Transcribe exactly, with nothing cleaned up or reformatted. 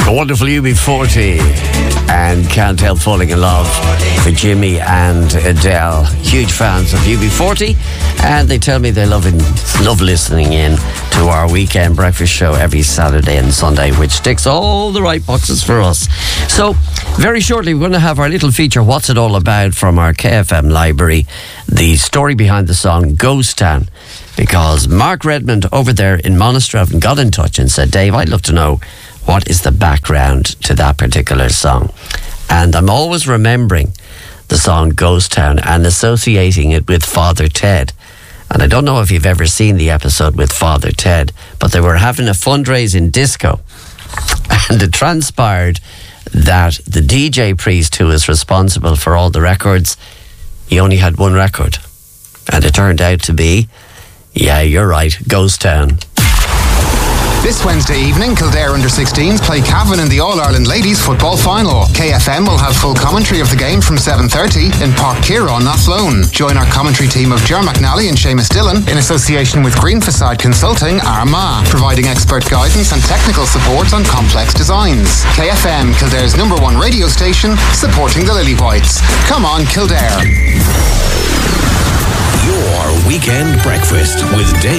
The wonderful U B forty and Can't Help Falling in Love for Jimmy and Adele. Huge fans of U B forty, and they tell me they love, in, love listening in to our weekend breakfast show every Saturday and Sunday, which ticks all the right boxes for us. So, very shortly we're going to have our little feature, What's It All About, from our K F M library, the story behind the song Ghost Town, because Mark Redmond over there in Monastravan got in touch and said, Dave, I'd love to know what is the background to that particular song. And I'm always remembering the song Ghost Town and associating it with Father Ted. And I don't know if you've ever seen the episode with Father Ted, but they were having a fundraising disco, and it transpired that the D J priest who was responsible for all the records, he only had one record. And it turned out to be, yeah, you're right, Ghost Town. This Wednesday evening, Kildare under sixteens play Cavan in the All-Ireland Ladies Football Final. K F M will have full commentary of the game from seven thirty in Park Kieran, Athlone. Join our commentary team of Ger McNally and Seamus Dillon in association with Green Facade Consulting, Armagh, providing expert guidance and technical support on complex designs. K F M, Kildare's number one radio station, supporting the Lily Whites. Come on, Kildare. Your weekend breakfast with Dave.